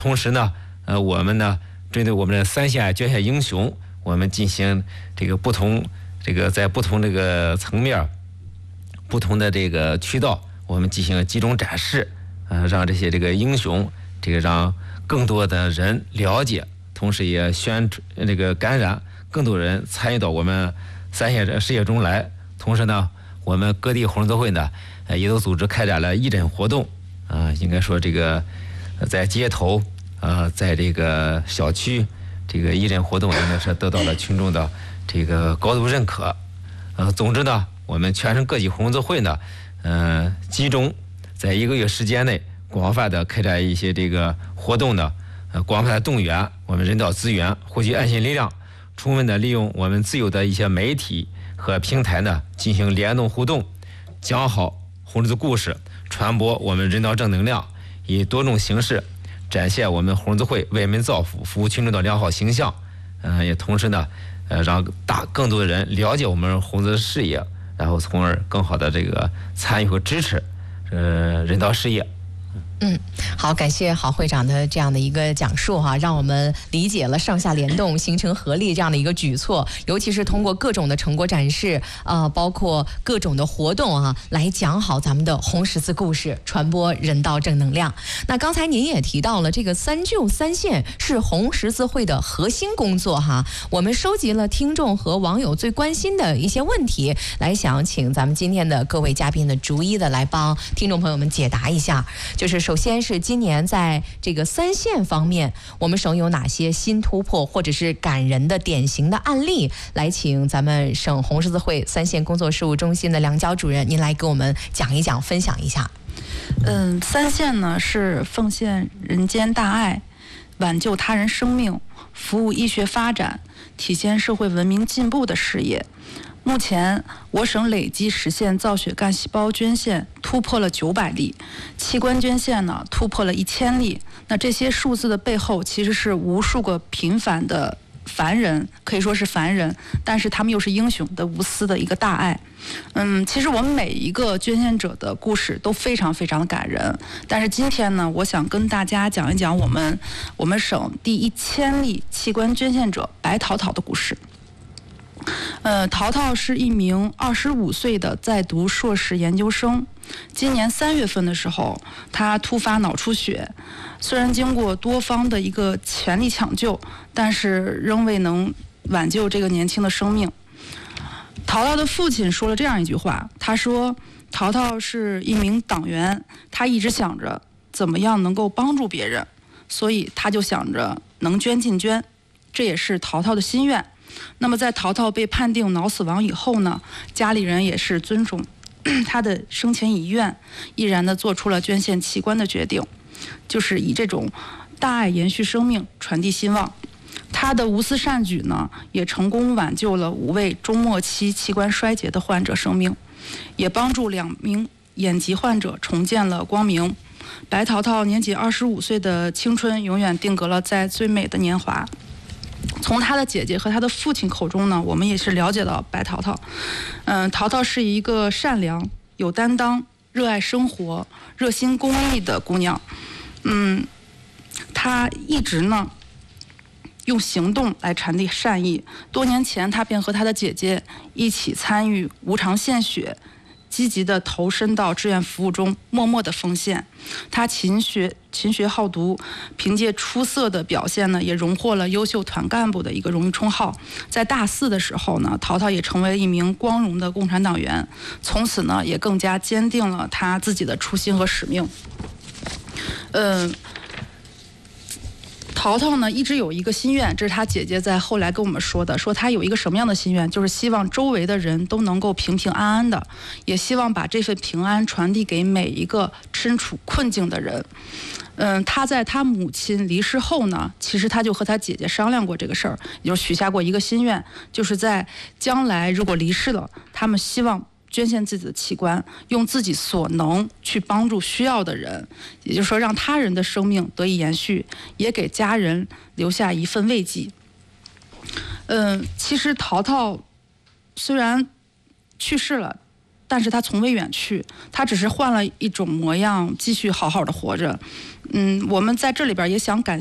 同时呢，我们呢针对我们的3线捐献英雄，我们进行这个在不同这个层面、不同的这个渠道，我们进行集中展示，让这些这个英雄，让更多的人了解，同时也感染更多人参与到我们3线事业中来。同时呢，我们各地红十字会呢，也都组织开展了义诊活动，应该说在街头，在这个小区，义诊活动应该是得到了群众的高度认可。总之呢，我们全省各级红十字会呢，集中在1个月时间内，广泛的开展一些活动呢，广泛的动员我们人道资源，汇聚爱心力量，充分的利用我们自有的一些媒体和平台呢，进行联动互动，讲好红十字故事，传播我们人道正能量，以多种形式展现我们红十字会为民造福、服务群众的良好形象。也同时呢，让更多的人了解我们红十字事业，然后从而更好的参与和支持人道事业。 好，感谢郝会长的这样的一个讲述哈，让我们理解了上下联动、形成合力这样的一个举措，尤其是通过各种的成果展示，包括各种的活动啊，来讲好咱们的红十字故事，传播人道正能量。那刚才您也提到了这个3救3献是红十字会的核心工作哈，我们收集了听众和网友最关心的一些问题，来想请咱们今天的各位嘉宾呢，逐一的来帮听众朋友们解答一下。就是首先是今年在这个3献方面，我们省有哪些新突破或者是感人的典型的案例，来请咱们省红十字会3献工作事务中心的梁娇主任，您来给我们讲一讲，分享一下。 3献呢是奉献人间大爱，挽救他人生命，服务医学发展，体现社会文明进步的事业。目前我省累计实现造血干细胞捐献突破了900例，器官捐献呢突破了1000例。那这些数字的背后，其实是无数个平凡的凡人，可以说是凡人，但是他们又是英雄的无私的一个大爱。其实我们每一个捐献者的故事都非常非常的感人，但是今天呢，我想跟大家讲一讲我们省第1000例器官捐献者白桃桃的故事。桃桃是一名25岁的在读硕士研究生。今年3月份的时候，他突发脑出血，虽然经过多方的一个全力抢救，但是仍未能挽救这个年轻的生命。桃桃的父亲说了这样一句话，他说：“桃桃是一名党员，他一直想着怎么样能够帮助别人，所以他就想着能捐尽捐，这也是桃桃的心愿。”那么在桃桃被判定脑死亡以后呢，家里人也是尊重他的生前遗愿，毅然的做出了捐献器官的决定，就是以这种大爱延续生命，传递希望。他的无私善举呢，也成功挽救了5位中末期器官衰竭的患者生命，也帮助2名眼疾患者重见了光明。白桃桃年仅25岁的青春，永远定格了在最美的年华。从他的姐姐和他的父亲口中呢，我们也是了解到白桃桃。桃桃是一个善良、有担当、热爱生活、热心公益的姑娘。她一直呢用行动来传递善意。多年前，她便和她的姐姐一起参与无偿献血，积极地投身到志愿服务中，默默地奉献。他勤学好读，凭借出色的表现呢，也荣获了优秀团干部的一个荣誉称号。在大4的时候呢，桃桃也成为一名光荣的共产党员，从此呢，也更加坚定了他自己的初心和使命。桃桃呢一直有一个心愿，这是他姐姐在后来跟我们说的，说他有一个什么样的心愿，就是希望周围的人都能够平平安安的，也希望把这份平安传递给每一个身处困境的人。他在他母亲离世后呢，其实他就和他姐姐商量过这个事儿，也就许下过一个心愿，就是在将来如果离世了，他们希望捐献自己的器官，用自己所能去帮助需要的人，也就是说让他人的生命得以延续，也给家人留下一份慰藉。其实桃桃虽然去世了， 但是他从未远去，他只是换了一种模样，继续好好的活着。我们在这里边也想感